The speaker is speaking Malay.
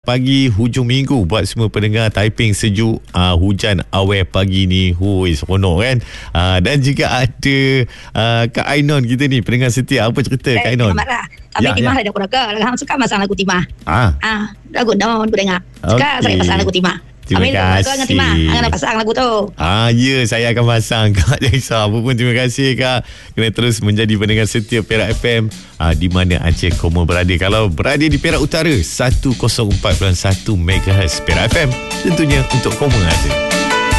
pagi hujung minggu buat semua pendengar Taiping Sejuk. Hujan awal pagi ni, seronok kan. Dan juga ada Kak Ainon kita ni, pendengar setia. Apa cerita Kak Ainon? Tapi Timah ada aku raka. Hang suka pasang lagu Timah. Lagu non aku dengar. Suka saya pasang lagu Timah. Terima kasih. Dengan Timah. Hang nak pasang lagu tu. Ya, saya akan pasang Kak. Jangan risau. Apa pun terima kasih Kak. Kena terus menjadi pendengar setia Perak FM. Di mana Aceh Komo berada. Kalau berada di Perak Utara, 104.1 MHz Perak FM. Tentunya untuk Komo Aceh.